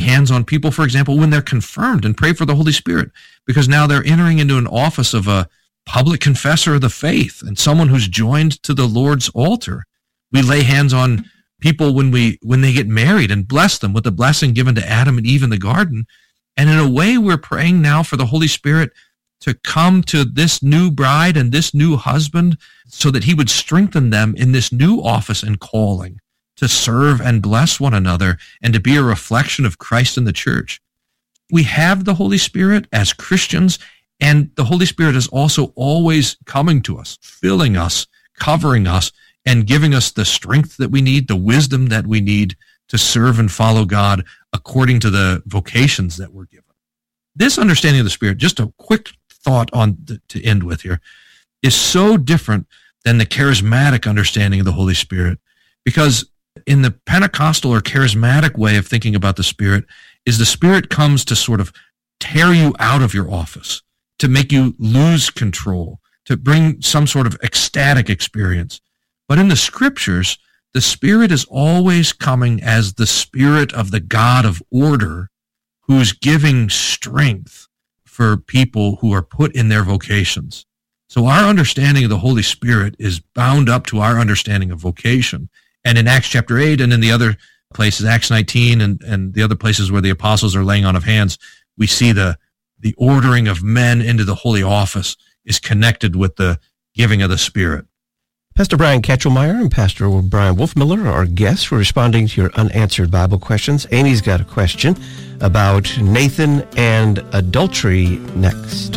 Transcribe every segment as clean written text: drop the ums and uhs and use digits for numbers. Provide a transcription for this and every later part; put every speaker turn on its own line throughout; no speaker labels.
hands on people, for example, when they're confirmed and pray for the Holy Spirit, because now they're entering into an office of a public confessor of the faith and someone who's joined to the Lord's altar. We lay hands on people when they get married and bless them with the blessing given to Adam and Eve in the garden. And in a way, we're praying now for the Holy Spirit to come to this new bride and this new husband so that he would strengthen them in this new office and calling to serve and bless one another and to be a reflection of Christ in the church. We have the Holy Spirit as Christians, and the Holy Spirit is also always coming to us, filling us, covering us, and giving us the strength that we need, the wisdom that we need to serve and follow God according to the vocations that we're given. This understanding of the Spirit, just a quick thought to end with here, is so different than the charismatic understanding of the Holy Spirit, because in the Pentecostal or charismatic way of thinking about the Spirit is the Spirit comes to sort of tear you out of your office, to make you lose control, to bring some sort of ecstatic experience. But in the Scriptures, the Spirit is always coming as the Spirit of the God of order who's giving strength for people who are put in their vocations. So our understanding of the Holy Spirit is bound up to our understanding of vocation. And in Acts chapter 8 and in the other places, Acts 19 and the other places where the apostles are laying on of hands, we see the ordering of men into the holy office is connected with the giving of the Spirit.
Pastor Brian Ketchelmeyer and Pastor Brian Wolfmiller are our guests for responding to your unanswered Bible questions. Amy's got a question about Nathan and adultery next.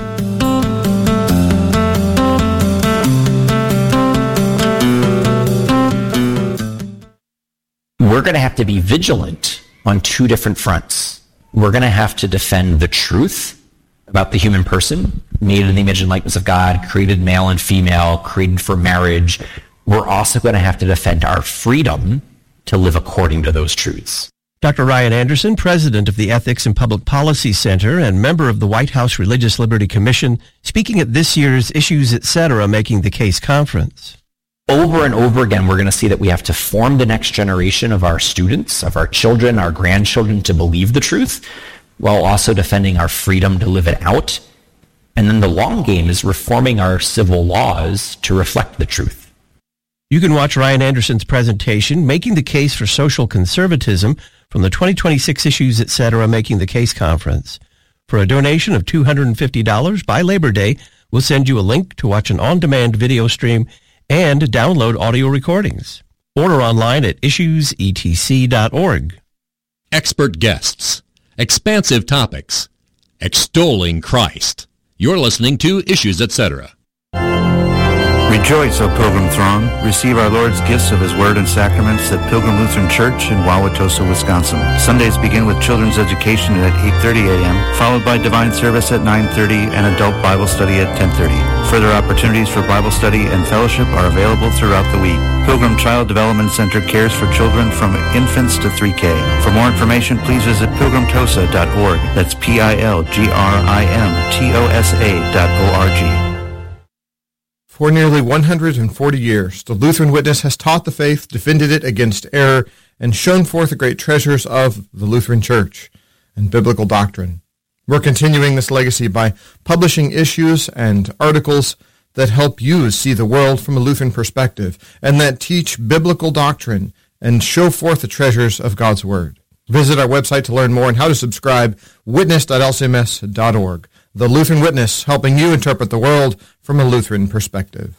We're going to have to be vigilant on two different fronts. We're going to have to defend the truth about the human person, made in the image and likeness of God, created male and female, created for marriage. We're also going to have to defend our freedom to live according to those truths.
Dr. Ryan Anderson, president of the Ethics and Public Policy Center and member of the White House Religious Liberty Commission, speaking at this year's Issues Etc. Making the Case conference.
Over and over again, we're going to see that we have to form the next generation of our students, of our children, our grandchildren to believe the truth, while also defending our freedom to live it out. And then the long game is reforming our civil laws to reflect the truth.
You can watch Ryan Anderson's presentation, Making the Case for Social Conservatism, from the 2026 Issues Etc. Making the Case conference. For a donation of $250 by Labor Day, we'll send you a link to watch an on-demand video stream and download audio recordings. Order online at issuesetc.org.
Expert guests, expansive topics, extolling Christ. You're listening to Issues Etc.
Rejoice, O pilgrim throng. Receive our Lord's gifts of His Word and sacraments at Pilgrim Lutheran Church in Wauwatosa, Wisconsin. Sundays begin with children's education at 8:30 a.m., followed by divine service at 9:30 and adult Bible study at 10:30. Further opportunities for Bible study and fellowship are available throughout the week. Pilgrim Child Development Center cares for children from infants to 3K. For more information, please visit pilgrimtosa.org. That's pilgrimtosa.org.
For nearly 140 years, the Lutheran Witness has taught the faith, defended it against error, and shown forth the great treasures of the Lutheran Church and biblical doctrine. We're continuing this legacy by publishing issues and articles that help you see the world from a Lutheran perspective and that teach biblical doctrine and show forth the treasures of God's Word. Visit our website to learn more and how to subscribe, witness.lcms.org. The Lutheran Witness, helping you interpret the world from a Lutheran perspective.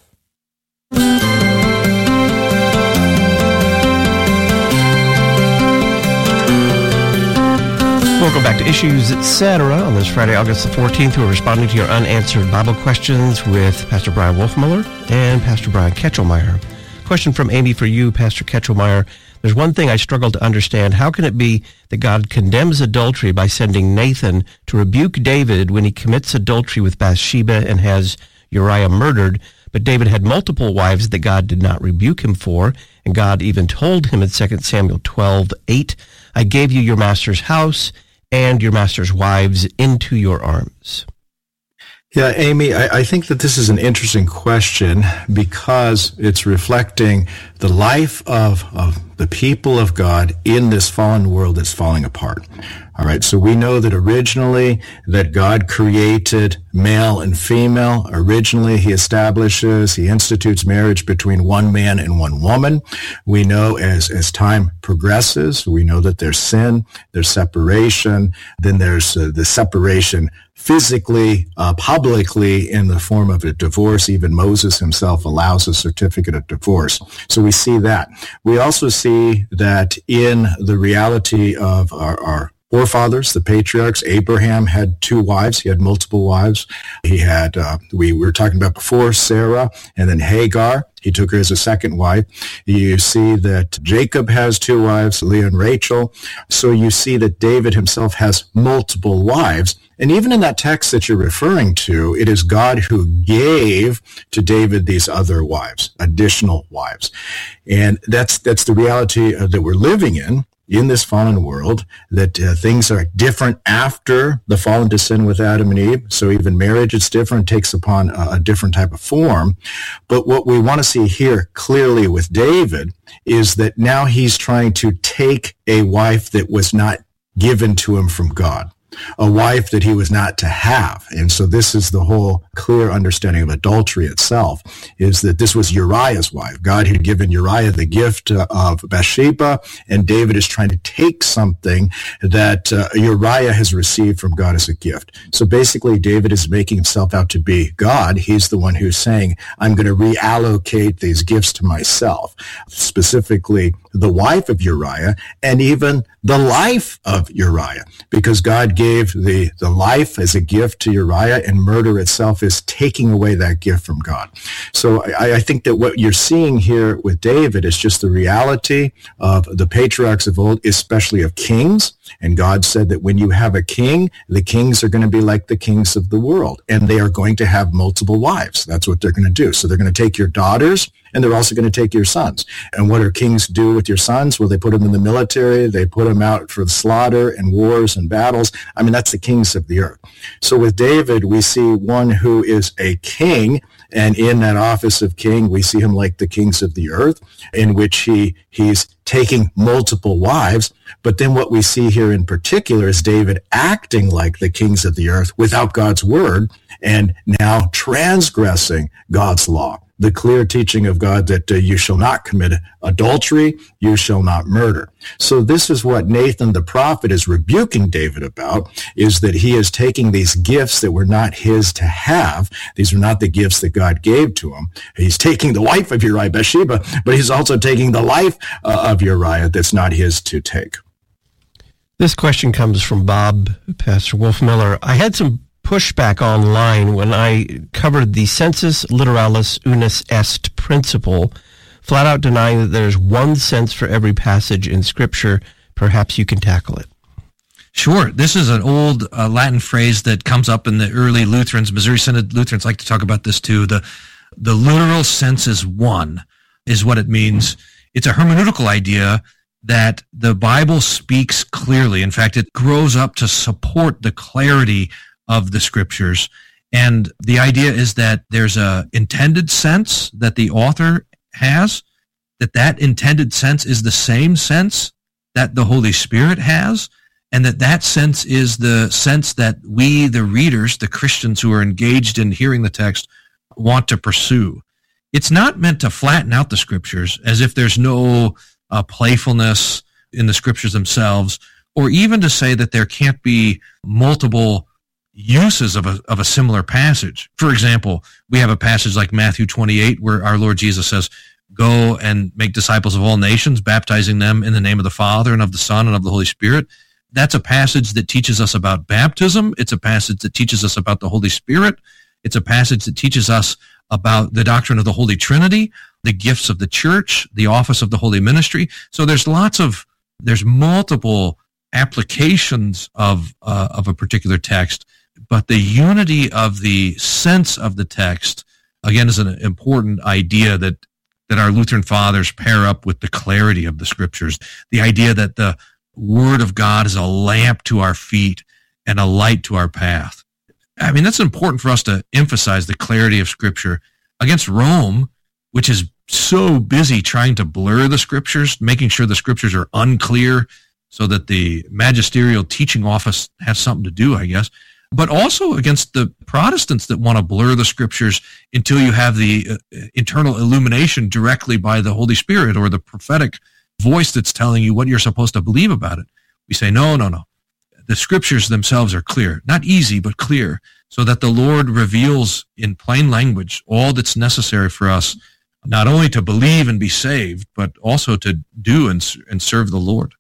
Welcome back to Issues Etc. On this Friday, August the 14th, we're responding to your unanswered Bible questions with Pastor Brian Wolfmiller and Pastor Brian Ketchelmeyer. Question from Amy for you, Pastor Ketchelmeyer. There's one thing I struggle to understand. How can it be that God condemns adultery by sending Nathan to rebuke David when he commits adultery with Bathsheba and has Uriah murdered, but David had multiple wives that God did not rebuke him for, and God even told him in 2 Samuel 12:8, I gave you your master's house and your master's wives into your arms?
Yeah, Amy, I think that this is an interesting question because it's reflecting the life of the people of God in this fallen world that's falling apart. All right, so we know that originally that God created male and female. Originally, he institutes marriage between one man and one woman. We know as time progresses, we know that there's sin, there's separation, then there's the separation physically, publicly in the form of a divorce. Even Moses himself allows a certificate of divorce. So we see that. We also see that in the reality of our forefathers, the patriarchs. Abraham had 2 wives. He had multiple wives. He had, we were talking about before, Sarah, and then Hagar. He took her as a second wife. You see that Jacob has 2 wives, Leah and Rachel. So you see that David himself has multiple wives. And even in that text that you're referring to, it is God who gave to David these other wives, additional wives. And that's the reality that we're living in this fallen world, that things are different after the fall into sin with Adam and Eve. So even marriage is different, takes upon a different type of form. But what we want to see here clearly with David is that now he's trying to take a wife that was not given to him from God, a wife that he was not to have. And so this is the whole clear understanding of adultery itself, is that this was Uriah's wife. God had given Uriah the gift of Bathsheba, and David is trying to take something that Uriah has received from God as a gift. So basically, David is making himself out to be God. He's the one who's saying, I'm going to reallocate these gifts to myself, specifically the wife of Uriah, and even the life of Uriah, because God gave the life as a gift to Uriah, and murder itself is taking away that gift from God. So I think that what you're seeing here with David is just the reality of the patriarchs of old, especially of kings. And God said that when you have a king, the kings are going to be like the kings of the world, and they are going to have multiple wives. That's what they're going to do. So they're going to take your daughters, and they're also going to take your sons. And what do kings do with your sons? Well, they put them in the military. They put them out for the slaughter and wars and battles. I mean, that's the kings of the earth. So with David, we see one who is a king, and in that office of king, we see him like the kings of the earth, in which he's taking multiple wives. But then what we see here in particular is David acting like the kings of the earth without God's word, and now transgressing God's law, the clear teaching of God that you shall not commit adultery, you shall not murder. So this is what Nathan the prophet is rebuking David about, is that he is taking these gifts that were not his to have. These are not the gifts that God gave to him. He's taking the wife of Uriah, Bathsheba, but he's also taking the life of Uriah that's not his to take.
This question comes from Bob, Pastor Wolfmuller. I had some pushback online when I covered the sensus literalis unus est principle, flat out denying that there's one sense for every passage in Scripture. Perhaps you can tackle it.
Sure. This is an old Latin phrase that comes up in the early Lutherans. Missouri Synod Lutherans like to talk about this too. The literal sense is one, is what it means. It's a hermeneutical idea that the Bible speaks clearly. In fact, it grows up to support the clarity of the Scriptures. And the idea is that there's a intended sense that the author has, that intended sense is the same sense that the Holy Spirit has, and that sense is the sense that we, the readers, the Christians who are engaged in hearing the text, want to pursue. It's not meant to flatten out the Scriptures as if there's no playfulness in the Scriptures themselves, or even to say that there can't be multiple uses of a similar passage. For example, we have a passage like Matthew 28 where our Lord Jesus says, go and make disciples of all nations, baptizing them in the name of the Father and of the Son and of the Holy Spirit. That's a passage that teaches us about baptism. It's a passage that teaches us about the Holy Spirit. It's a passage that teaches us about the doctrine of the Holy Trinity, the gifts of the church, the office of the holy ministry. So there's multiple applications of a particular text, but the unity of the sense of the text, again, is an important idea that our Lutheran fathers pair up with the clarity of the Scriptures. The idea that the Word of God is a lamp to our feet and a light to our path. I mean, that's important for us to emphasize the clarity of Scripture against Rome, which is so busy trying to blur the Scriptures, making sure the Scriptures are unclear so that the magisterial teaching office has something to do, I guess. But also against the Protestants that want to blur the Scriptures until you have the internal illumination directly by the Holy Spirit or the prophetic voice that's telling you what you're supposed to believe about it. We say, no. The Scriptures themselves are clear, not easy, but clear, so that the Lord reveals in plain language all that's necessary for us, not only to believe and be saved, but also to do and serve the Lord.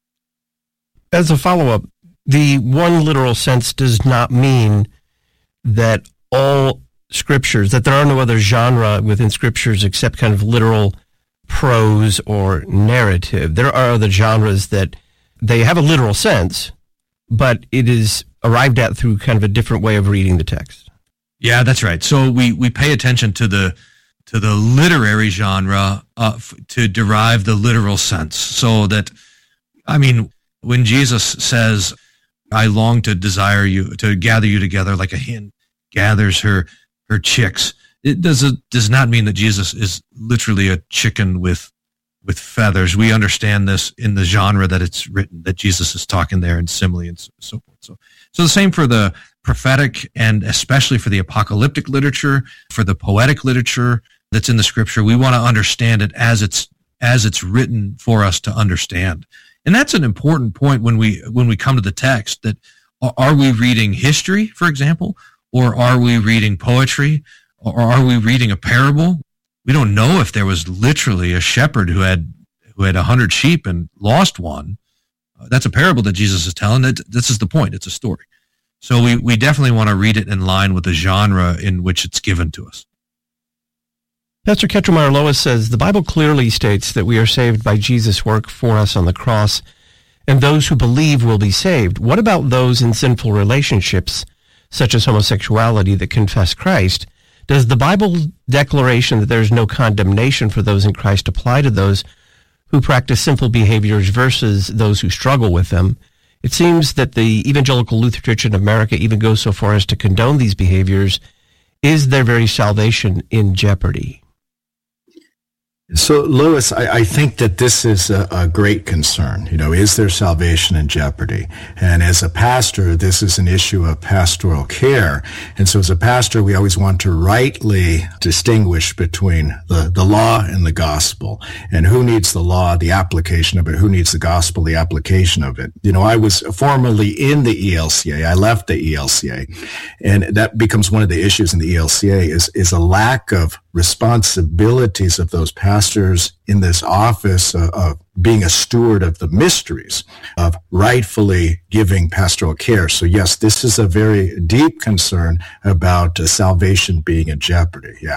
As a follow-up, the one literal sense does not mean that all Scriptures, that there are no other genre within Scriptures except kind of literal prose or narrative. There are other genres that they have a literal sense, but it is arrived at through kind of a different way of reading the text.
Yeah, that's right. So we pay attention to the literary genre to derive the literal sense. So that, I mean, when Jesus says, I long to desire you, to gather you together like a hen gathers her chicks, it does not mean that Jesus is literally a chicken with feathers. We understand this in the genre that it's written, that Jesus is talking there in simile and so forth. So the same for the prophetic and especially for the apocalyptic literature, for the poetic literature that's in the Scripture. We want to understand it as it's written for us to understand. And that's an important point when we come to the text, that are we reading history, for example, or are we reading poetry, or are we reading a parable? We don't know if there was literally a shepherd who had 100 sheep and lost one. That's a parable that Jesus is telling. This is the point. It's a story. So we definitely want to read it in line with the genre in which it's given to us.
Pastor Kettelmeyer Lois says, the Bible clearly states that we are saved by Jesus' work for us on the cross, and those who believe will be saved. What about those in sinful relationships, such as homosexuality, that confess Christ? Does the Bible declaration that there is no condemnation for those in Christ apply to those who practice sinful behaviors versus those who struggle with them? It seems that the Evangelical Lutheran Church in America even goes so far as to condone these behaviors. Is their very salvation in jeopardy?
So, Lois, I think that this is a great concern. Is there salvation in jeopardy? And as a pastor, this is an issue of pastoral care. And so as a pastor, we always want to rightly distinguish between the law and the gospel. And who needs the law, the application of it? Who needs the gospel, the application of it? I was formerly in the ELCA. I left the ELCA. And that becomes one of the issues in the ELCA is a lack of responsibilities of those pastors in this office of being a steward of the mysteries, of rightfully giving pastoral care. So yes, this is a very deep concern about salvation being in jeopardy. Yeah.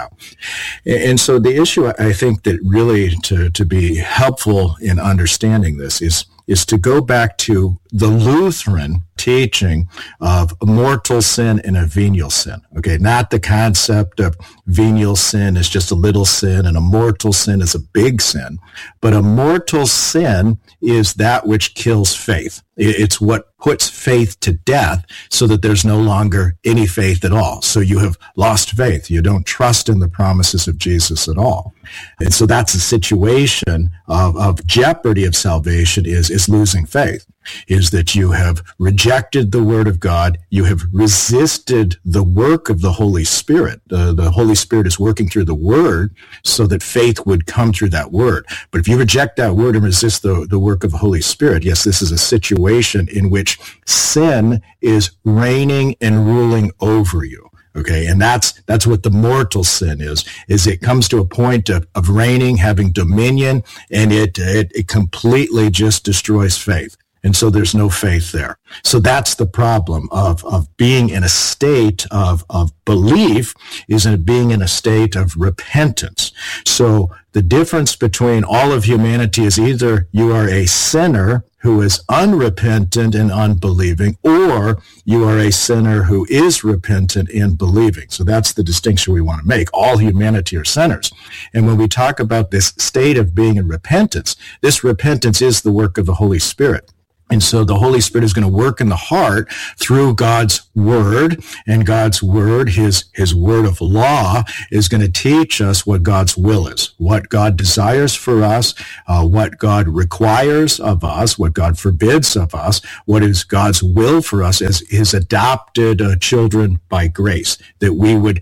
And so the issue, I think, that really to be helpful in understanding this is to go back to the Lutheran teaching of mortal sin and a venial sin. Okay, not the concept of venial sin is just a little sin and a mortal sin is a big sin, but a mortal sin is that which kills faith. It's what puts faith to death so that there's no longer any faith at all. So you have lost faith. You don't trust in the promises of Jesus at all. And so that's the situation of jeopardy of salvation is losing faith, is that you have rejected the Word of God. You have resisted the work of the Holy Spirit. The Holy Spirit is working through the Word so that faith would come through that Word. But if you reject that Word and resist the work of the Holy Spirit, yes, this is a situation in which sin is reigning and ruling over you. Okay, and that's what the mortal sin is it comes to a point of reigning, having dominion, and it completely just destroys faith. And so there's no faith there. So that's the problem of being in a state of belief, is being in a state of repentance. So the difference between all of humanity is either you are a sinner who is unrepentant and unbelieving, or you are a sinner who is repentant and believing. So that's the distinction we want to make. All humanity are sinners. And when we talk about this state of being in repentance, this repentance is the work of the Holy Spirit. And so the Holy Spirit is going to work in the heart through God's word, and God's word, his word of law, is going to teach us what God's will is, what God desires for us, what God requires of us, what God forbids of us, what is God's will for us as his adopted children by grace, that we would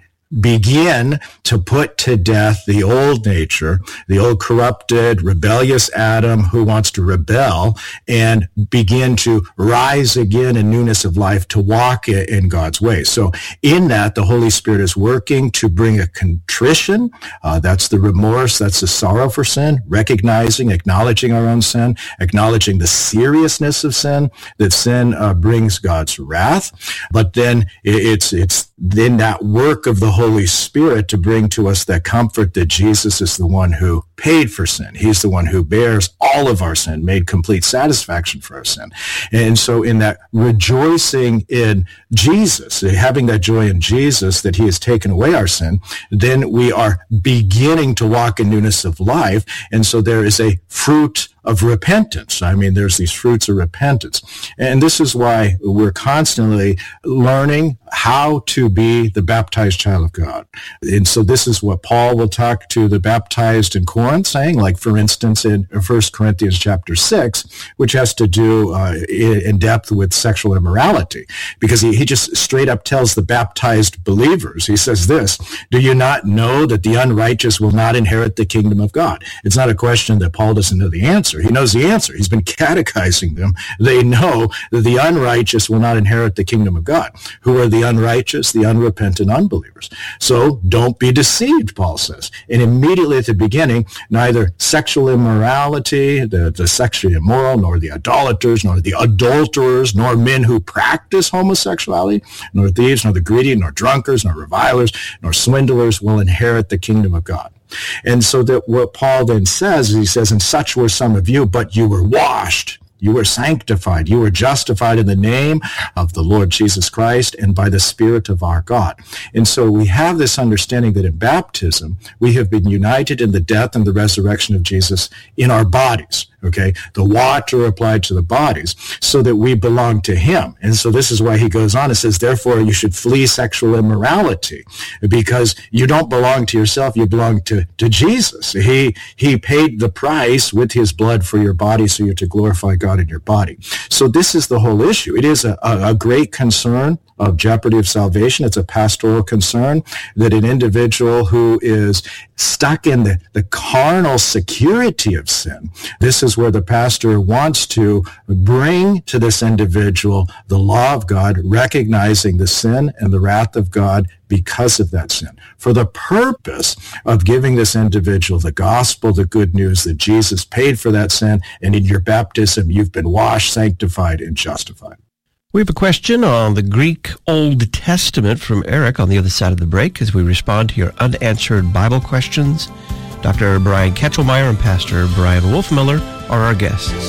begin to put to death the old nature, the old corrupted, rebellious Adam who wants to rebel, and begin to rise again in newness of life to walk in God's ways. So in that, the Holy Spirit is working to bring a contrition. That's the remorse. That's the sorrow for sin, recognizing, acknowledging our own sin, acknowledging the seriousness of sin, that sin brings God's wrath. But then it's then that work of the Holy Spirit to bring to us that comfort that Jesus is the one who paid for sin. He's the one who bears all of our sin, made complete satisfaction for our sin. And so in that rejoicing in Jesus, having that joy in Jesus that he has taken away our sin, then we are beginning to walk in newness of life. And so there is a fruit of repentance. I mean, there's these fruits of repentance. And this is why we're constantly learning how to be the baptized child of God. And so this is what Paul will talk to the baptized in Corinth, saying, like, for instance, in 1 Corinthians chapter 6, which has to do in depth with sexual immorality, because he just straight up tells the baptized believers, he says this, do you not know that the unrighteous will not inherit the kingdom of God? It's not a question that Paul doesn't know the answer. He knows the answer. He's been catechizing them. They know that the unrighteous will not inherit the kingdom of God. Who are the unrighteous? The unrepentant unbelievers. So don't be deceived, Paul says. And immediately at the beginning, neither sexual immorality, the sexually immoral, nor the idolaters, nor the adulterers, nor men who practice homosexuality, nor thieves, nor the greedy, nor drunkards, nor revilers, nor swindlers will inherit the kingdom of God. And so that what Paul then says, he says, and such were some of you, but you were washed, you were sanctified, you were justified in the name of the Lord Jesus Christ and by the Spirit of our God. And so we have this understanding that in baptism, we have been united in the death and the resurrection of Jesus in our bodies. Okay, the water applied to the bodies so that we belong to him. And so this is why he goes on and says, therefore you should flee sexual immorality, because you don't belong to yourself, you belong to Jesus. He paid the price with his blood for your body, so you're to glorify God in your body. So this is the whole issue. It is a great concern of jeopardy of salvation. It's a pastoral concern that an individual who is stuck in the carnal security of sin, this is where the pastor wants to bring to this individual the law of God, recognizing the sin and the wrath of God because of that sin, for the purpose of giving this individual the gospel, the good news that Jesus paid for that sin, and in your baptism you've been washed, sanctified, and justified.
We have a question on the Greek Old Testament from Eric on the other side of the break as we respond to your unanswered Bible questions. Dr. Brian Ketchelmeyer and Pastor Brian Wolfmuller are our guests.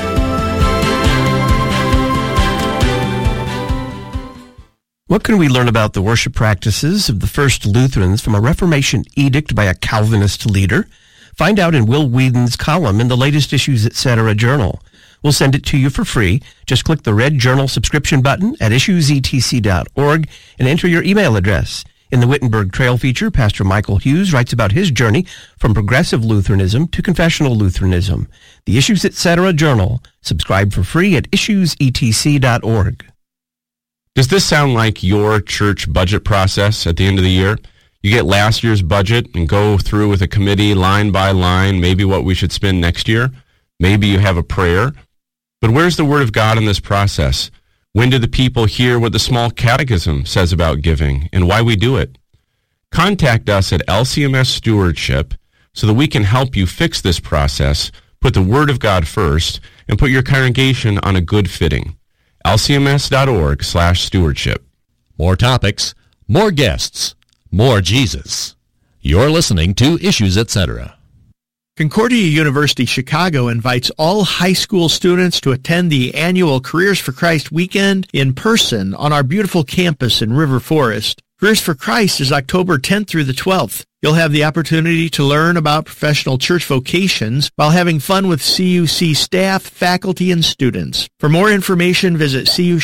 What can we learn about the worship practices of the first Lutherans from a Reformation edict by a Calvinist leader? Find out in Will Whedon's column in the latest Issues Etc. journal. We'll send it to you for free. Just click the red journal subscription button at issuesetc.org and enter your email address. In the Wittenberg Trail feature, Pastor Michael Hughes writes about his journey from progressive Lutheranism to confessional Lutheranism. The Issues Etc. journal. Subscribe for free at issuesetc.org.
Does this sound like your church budget process at the end of the year? You get last year's budget and go through with a committee line by line, maybe what we should spend next year. Maybe you have a prayer. But where's the Word of God in this process? When do the people hear what the small catechism says about giving and why we do it? Contact us at LCMS Stewardship so that we can help you fix this process, put the Word of God first, and put your congregation on a good footing. lcms.org/stewardship.
More topics, more guests, more Jesus. You're listening to Issues Etc.
Concordia University Chicago invites all high school students to attend the annual Careers for Christ weekend in person on our beautiful campus in River Forest. Careers for Christ is October 10th through the 12th. You'll have the opportunity to learn about professional church vocations while having fun with CUC staff, faculty, and students. For more information, visit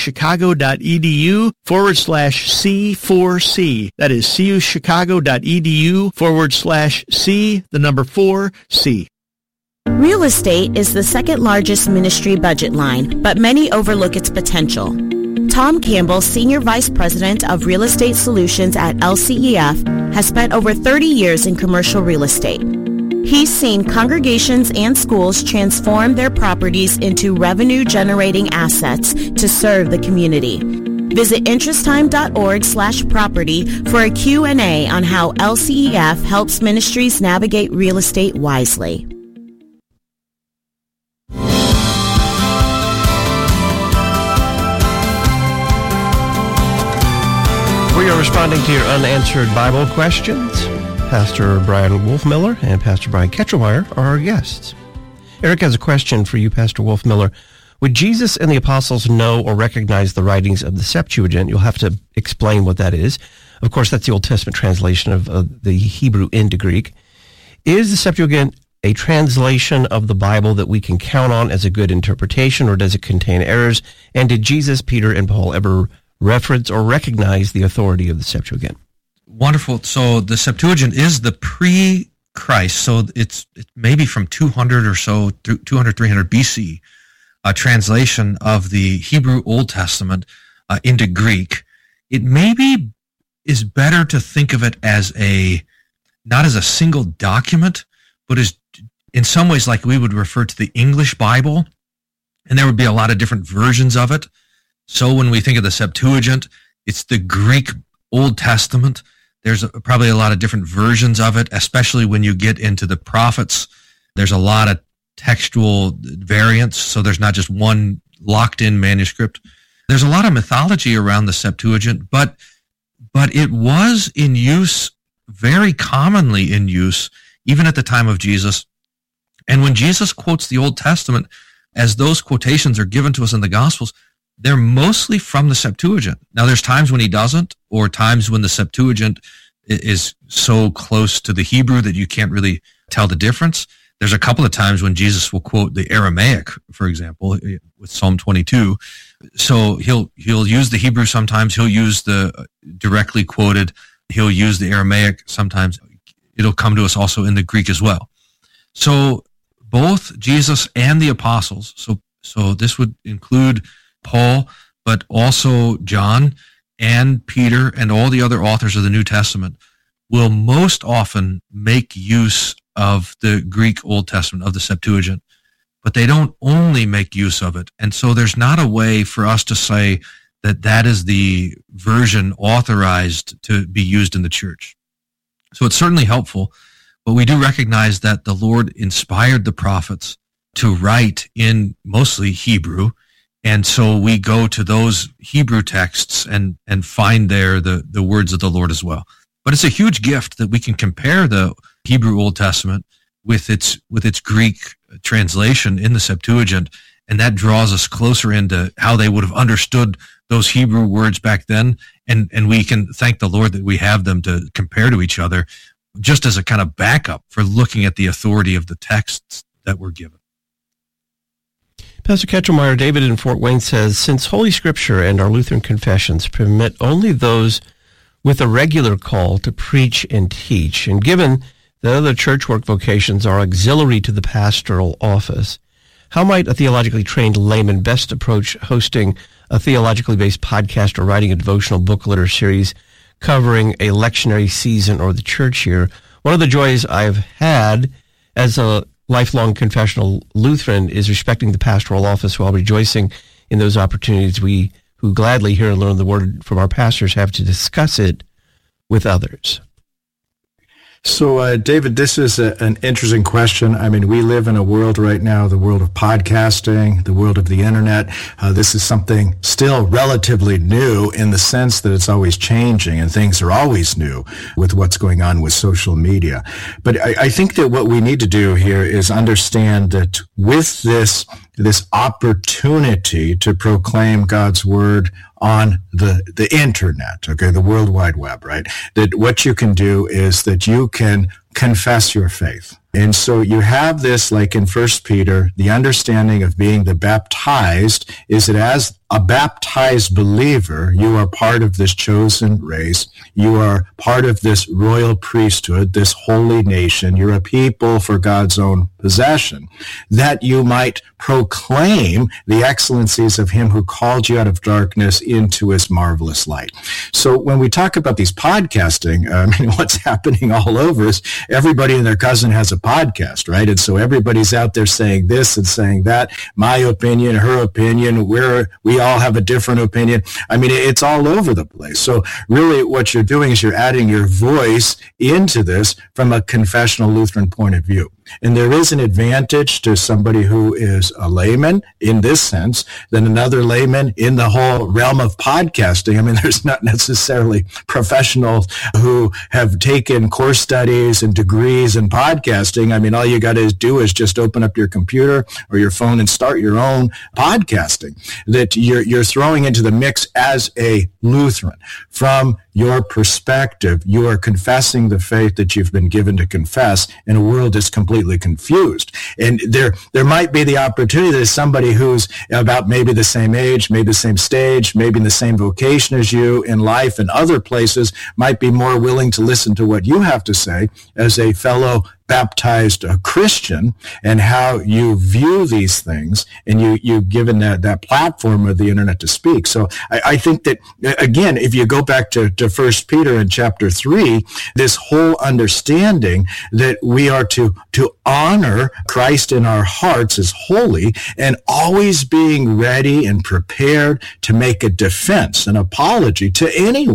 cuchicago.edu/C4C. That is cuchicago.edu/C4C.
Real estate is the second largest ministry budget line, but many overlook its potential. Tom Campbell, Senior Vice President of Real Estate Solutions at LCEF, has spent over 30 years in commercial real estate. He's seen congregations and schools transform their properties into revenue-generating assets to serve the community. Visit interesttime.org/property for a Q&A on how LCEF helps ministries navigate real estate wisely.
We are responding to your unanswered Bible questions. Pastor Brian Wolfmiller and Pastor Brian Ketchelmeyer are our guests. Eric has a question for you, Pastor Wolfmiller. Would Jesus and the apostles know or recognize the writings of the Septuagint? You'll have to explain what that is. Of course, that's the Old Testament translation of the Hebrew into Greek. Is the Septuagint a translation of the Bible that we can count on as a good interpretation, or does it contain errors? And did Jesus, Peter, and Paul ever reference or recognize the authority of the Septuagint?
Wonderful. So the Septuagint is the pre-Christ, so it's maybe from 200 or so, 200, 300 BC, a translation of the Hebrew Old Testament into Greek. It maybe is better to think of it as not as a single document, but as in some ways like we would refer to the English Bible, and there would be a lot of different versions of it. So when we think of the Septuagint, it's the Greek Old Testament. There's probably a lot of different versions of it, especially when you get into the prophets. There's a lot of textual variants, so there's not just one locked-in manuscript. There's a lot of mythology around the Septuagint, but it was in use, very commonly in use, even at the time of Jesus. And when Jesus quotes the Old Testament, as those quotations are given to us in the Gospels, they're mostly from the Septuagint. Now, there's times when he doesn't, or times when the Septuagint is so close to the Hebrew that you can't really tell the difference. There's a couple of times when Jesus will quote the Aramaic, for example, with Psalm 22. So he'll use the Hebrew sometimes. He'll use the directly quoted. He'll use the Aramaic sometimes. It'll come to us also in the Greek as well. So both Jesus and the apostles, so this would include Paul, but also John and Peter and all the other authors of the New Testament, will most often make use of the Greek Old Testament, of the Septuagint, but they don't only make use of it. And so there's not a way for us to say that that is the version authorized to be used in the church. So it's certainly helpful, but we do recognize that the Lord inspired the prophets to write in mostly Hebrew. And so we go to those Hebrew texts and find there the words of the Lord as well. But it's a huge gift that we can compare the Hebrew Old Testament with its Greek translation in the Septuagint, and that draws us closer into how they would have understood those Hebrew words back then. And we can thank the Lord that we have them to compare to each other, just as a kind of backup for looking at the authority of the texts that were given.
Pastor Ketchelmeyer, David in Fort Wayne says, since Holy Scripture and our Lutheran confessions permit only those with a regular call to preach and teach, and given that other church work vocations are auxiliary to the pastoral office, how might a theologically trained layman best approach hosting a theologically based podcast or writing a devotional booklet or series covering a lectionary season or the church year? One of the joys I've had as a lifelong confessional Lutheran is respecting the pastoral office while rejoicing in those opportunities we who gladly hear and learn the word from our pastors have to discuss it with others.
So, David, this is an interesting question. I mean, we live in a world right now, the world of podcasting, the world of the internet. This is something still relatively new in the sense that it's always changing and things are always new with what's going on with social media. But I think that what we need to do here is understand that with this opportunity to proclaim God's word on the internet, okay, the World Wide Web, right? That what you can do is that you can confess your faith. And so you have this, like in 1 Peter, the understanding of being the baptized is that as a baptized believer, you are part of this chosen race. You are part of this royal priesthood, this holy nation. You're a people for God's own possession, that you might proclaim the excellencies of him who called you out of darkness into his marvelous light. So when we talk about these podcasting, what's happening all over is everybody and their cousin has a podcast, right? And so everybody's out there saying this and saying that, my opinion, her opinion, we all have a different opinion. It's all over the place. So really what you're doing is you're adding your voice into this from a confessional Lutheran point of view. And there is an advantage to somebody who is a layman in this sense than another layman in the whole realm of podcasting. There's not necessarily professionals who have taken course studies and degrees in podcasting. All you got to do is just open up your computer or your phone and start your own podcasting that you're throwing into the mix as a Lutheran. From your perspective, you are confessing the faith that you've been given to confess in a world that's completely confused. And there might be the opportunity that somebody who's about maybe the same age, maybe the same stage, maybe in the same vocation as you in life and other places might be more willing to listen to what you have to say as a fellow baptized Christian and how you view these things, and you've given that platform of the internet to speak. So I think that, again, if you go back to 1 Peter in chapter 3, this whole understanding that we are to honor Christ in our hearts as holy and always being ready and prepared to make a defense, an apology to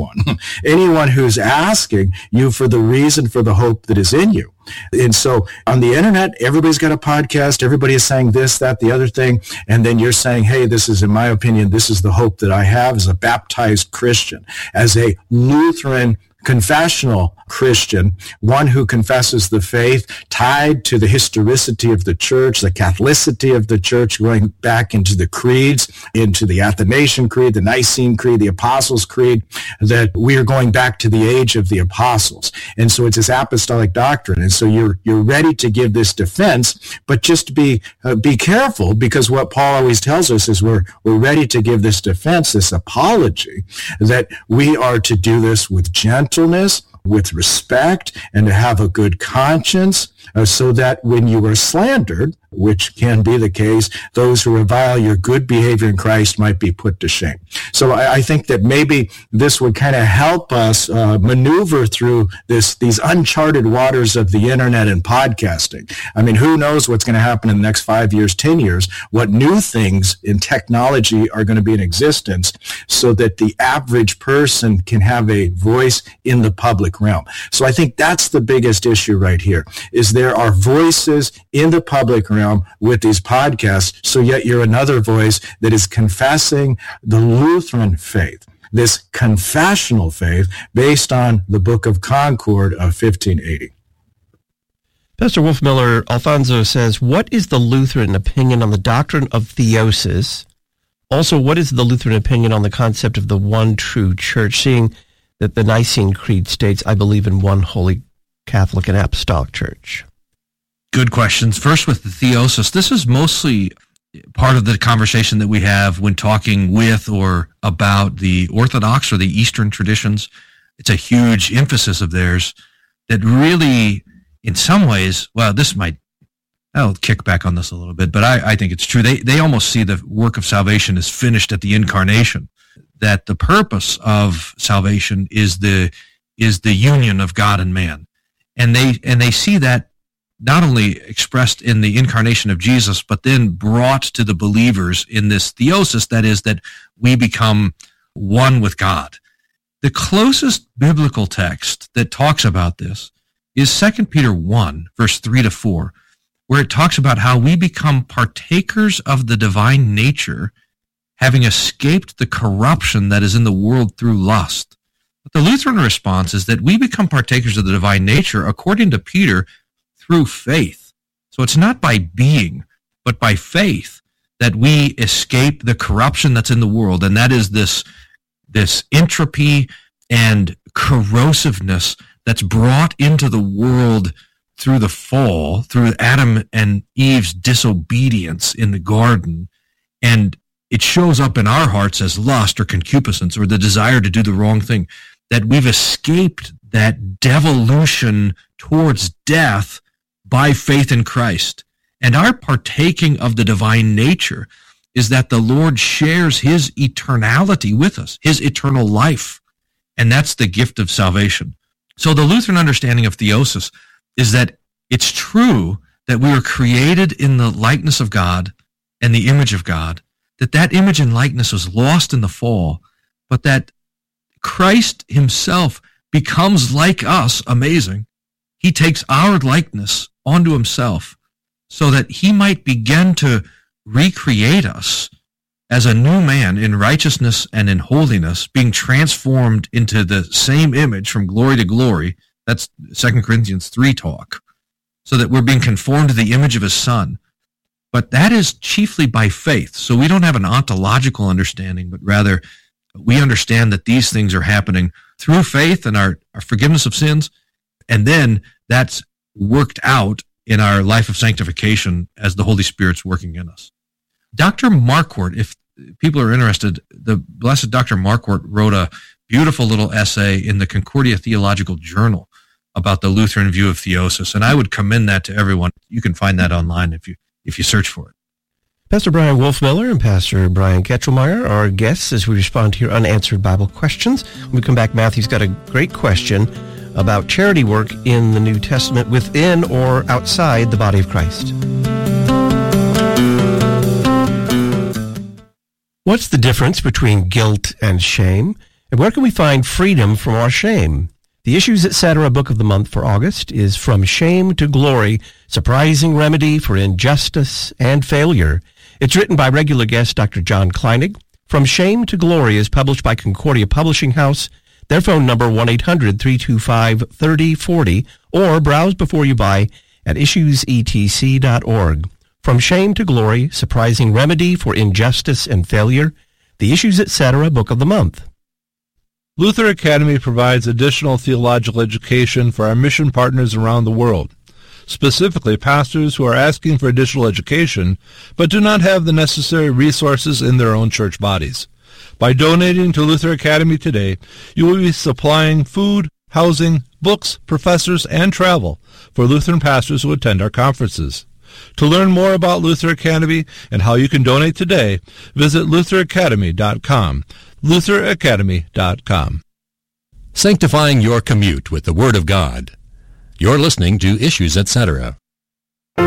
anyone who's asking you for the reason for the hope that is in you. And so on the internet, everybody's got a podcast. Everybody is saying this, that, the other thing. And then you're saying, hey, this is, in my opinion, this is the hope that I have as a baptized Christian, as a Lutheran confessional Christian, one who confesses the faith tied to the historicity of the church, the Catholicity of the church, going back into the creeds, into the Athanasian Creed, the Nicene Creed, the Apostles' Creed, that we are going back to the age of the apostles. And so it's this apostolic doctrine. And so you're ready to give this defense, but just be careful, because what Paul always tells us is we're ready to give this defense, this apology, that we are to do this with gentleness, with respect, and to have a good conscience, so that when you are slandered, which can be the case, those who revile your good behavior in Christ might be put to shame. So I think that maybe this would kind of help us maneuver through these uncharted waters of the internet and podcasting. Who knows what's going to happen in the next 5 years, 10 years, what new things in technology are going to be in existence, so that the average person can have a voice in the public realm. So I think that's the biggest issue right here, is there are voices in the public realm with these podcasts, so yet you're another voice that is confessing the Lutheran faith, this confessional faith based on the Book of Concord of 1580.
Pastor Wolfmueller, Alfonso says, what is the Lutheran opinion on the doctrine of theosis? Also, what is the Lutheran opinion on the concept of the one true church, seeing that the Nicene Creed states, I believe in one holy Catholic and Apostolic Church?
Good questions. First, with the theosis, this is mostly part of the conversation that we have when talking with or about the Orthodox or the Eastern traditions. It's a huge emphasis of theirs that really, in some ways, I'll kick back on this a little bit, but I think it's true. They almost see the work of salvation as finished at the incarnation, that the purpose of salvation is the union of God and man. And they see that not only expressed in the incarnation of Jesus, but then brought to the believers in this theosis, that is, that we become one with God. The closest biblical text that talks about this is 2 Peter 1, verse 3-4, where it talks about how we become partakers of the divine nature, having escaped the corruption that is in the world through lust. But the Lutheran response is that we become partakers of the divine nature, according to Peter, through faith. So it's not by being, but by faith that we escape the corruption that's in the world, and that is this this entropy and corrosiveness that's brought into the world through the fall, through Adam and Eve's disobedience in the garden. And it shows up in our hearts as lust or concupiscence or the desire to do the wrong thing, that we've escaped that devolution towards death by faith in Christ. And our partaking of the divine nature is that the Lord shares his eternality with us, his eternal life. And that's the gift of salvation. So the Lutheran understanding of theosis is that it's true that we were created in the likeness of God and the image of God, that image and likeness was lost in the fall, but that Christ himself becomes like us, amazing. He takes our likeness onto himself so that he might begin to recreate us as a new man in righteousness and in holiness, being transformed into the same image from glory to glory. That's 2 Corinthians 3 talk. So that we're being conformed to the image of his Son. But that is chiefly by faith. So we don't have an ontological understanding, but rather we understand that these things are happening through faith and our forgiveness of sins. And then that's worked out in our life of sanctification as the Holy Spirit's working in us. Dr. Marquardt, if people are interested, the Blessed Dr. Marquardt wrote a beautiful little essay in the Concordia Theological Journal about the Lutheran view of theosis, and I would commend that to everyone. You can find that online if you search for it.
Pastor Brian Wolfmueller and Pastor Brian Ketchelmeyer are our guests as we respond to your unanswered Bible questions. When we come back, Matthew's got a great question about charity work in the New Testament within or outside the body of Christ. What's the difference between guilt and shame? And where can we find freedom from our shame? The Issues Etc. Book of the Month for August is From Shame to Glory, Surprising Remedy for Injustice and Failure. It's written by regular guest Dr. John Kleinig. From Shame to Glory is published by Concordia Publishing House. Their phone number 1-800-325-3040, or browse before you buy at issuesetc.org. From Shame to Glory, Surprising Remedy for Injustice and Failure. The Issues Etc. Book of the Month.
Luther Academy provides additional theological education for our mission partners around the world, specifically pastors who are asking for additional education but do not have the necessary resources in their own church bodies. By donating to Luther Academy today, you will be supplying food, housing, books, professors, and travel for Lutheran pastors who attend our conferences. To learn more about Luther Academy and how you can donate today, visit lutheracademy.com. lutheracademy.com.
Sanctifying your commute with the Word of God. You're listening to Issues Etc.
Hi,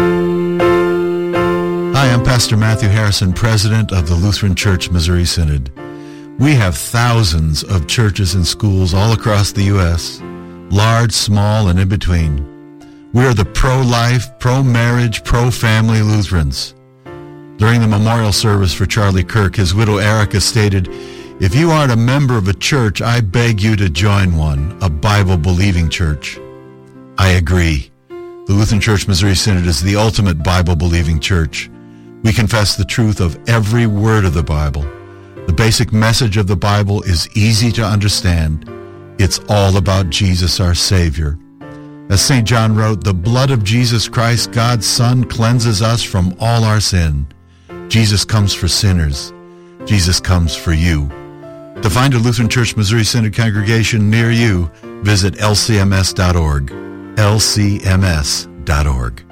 I'm Pastor Matthew Harrison, President of the Lutheran Church Missouri Synod. We have thousands of churches and schools all across the U.S., large, small, and in between. We are the pro-life, pro-marriage, pro-family Lutherans. During the memorial service for Charlie Kirk, his widow Erica stated, "If you aren't a member of a church, I beg you to join one, a Bible-believing church." I agree. The Lutheran Church Missouri Synod is the ultimate Bible-believing church. We confess the truth of every word of the Bible. The basic message of the Bible is easy to understand. It's all about Jesus, our Savior. As St. John wrote, the blood of Jesus Christ, God's Son, cleanses us from all our sin. Jesus comes for sinners. Jesus comes for you. To find a Lutheran Church Missouri Synod congregation near you, visit lcms.org. lcms.org.